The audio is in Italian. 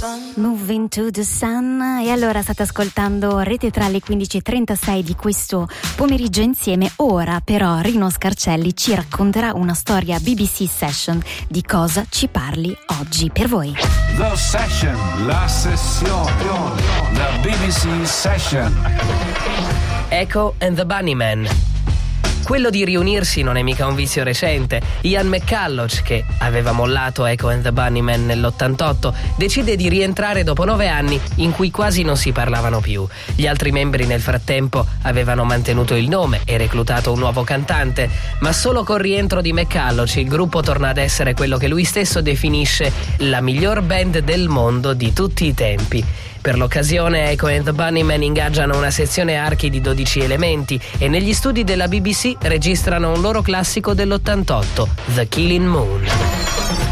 Moving to the Sun. E allora state ascoltando Rete tra le 15:36 di questo pomeriggio insieme. Ora però Rino Scarcelli ci racconterà una storia BBC Session. Di cosa ci parli oggi per voi? The Session, la sessione, la BBC Session. Echo and the Bunnymen. Quello di riunirsi non è mica un vizio recente. Ian McCulloch, che aveva mollato Echo and the Bunnymen nell'88, decide di rientrare dopo 9 anni in cui quasi non si parlavano più. Gli altri membri nel frattempo avevano mantenuto il nome e reclutato un nuovo cantante, ma solo col rientro di McCulloch il gruppo torna ad essere quello che lui stesso definisce la miglior band del mondo di tutti i tempi. Per l'occasione Echo and the Bunnymen ingaggiano una sezione archi di 12 elementi e negli studi della BBC registrano un loro classico dell'88, The Killing Moon.